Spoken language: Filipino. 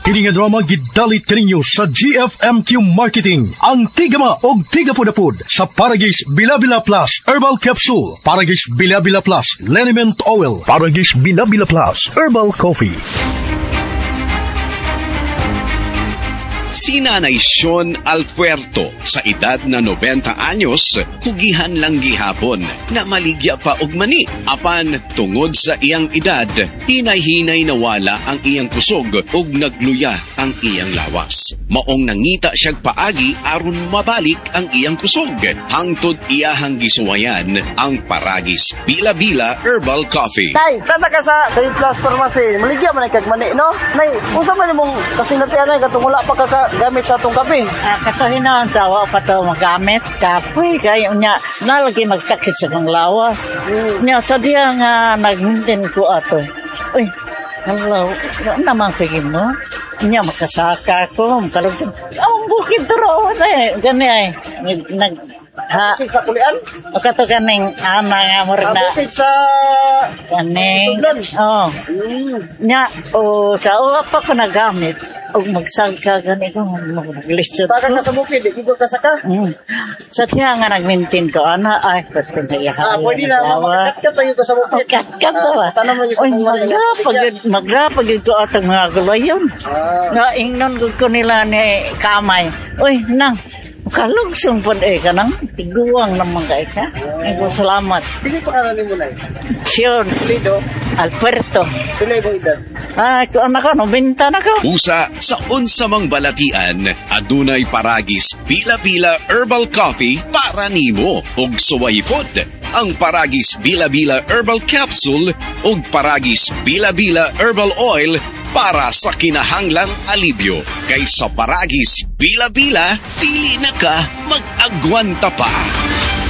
Kini nga drama gidalit kaninyo sa GFMQ Marketing. Ang tigama og tigapudapud sa Paragis Bila-Bila Plus Herbal Capsule, Paragis Bila-Bila Plus Liniment Oil, Paragis Bila-Bila Plus Herbal Coffee. Si Nanay Sean Alfuerto, sa edad na 90 anyos, kugihan lang gihapon na maligya pa og mani. Apan tungod sa iyang edad, hinay-hinay nawala ang iyang kusog ug nagluya ang iyang lawas. Maong nangita siyag paagi aron mabalik ang iyang kusog. Hangtod iyahang gisuwayan ang Paragis Bila-Bila Herbal Coffee. Tay, tata ka sa Saint Plus Pharmacy. Maligya man kag mani, no? Nay, unsa man imong kasinatian ay katong wala pa ka gamit sa atong kape? Katuhinaan sa awa pa ito magamit. Kapoy, kaya niya, nalagi magsakit sa kong lawas. Niya, sa diya nga nag-maintain ko ato. Uy, hello, naman pigin mo? Niya, makasaka ko, makalugsan. Ang bukid turo, gani ay. Sa kulian? O kato ganing ama nga mo rin na. Bukid sa... Ganing. Oo. Niya, sa uwa pa ko nagamit. O magsagka gani ko, mag-listyo. Baka ka sa bukid, igo ka sa ka? Sa tiya nga nag-maintain ko, ay, pwede na iyahay. Pwede na, makakat tayo ka sa bukid. Kakat ba? Tanong mo yung sa magrapag ito atang mga gulay yun. Ingnon ko nila ni Kamay. Uy, nang, kalugsong po ka nang, tiguang naman ka. Salamat. Hindi pa ka mo na. Sean Alberto. Pilay mo edad? Anak ko, nobinta na ko. Usa sa unsamang balatian, adunay Paragis Bila-Bila Herbal Coffee para nimo ug suwaypod. Ang Paragis Bila-Bila Herbal Capsule ug Paragis Bila-Bila Herbal Oil para sa kinahanglang alibyo. Kaysa Paragis Bila-Bila, dili na ka mag-agwanta pa.